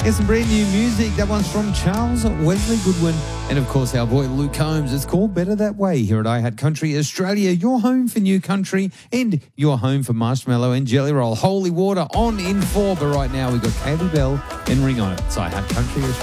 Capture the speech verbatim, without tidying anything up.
Here's some brand new music. That one's from Charles Wesley Goodwin. And of course, our boy Luke Combs. It's called Better That Way here at iHeart Country Australia. Your home for new country and your home for marshmallow and jelly roll. Holy Water on in four. But right now, we've got Kaylee Bell and Ring On It. It's iHeart Country Australia.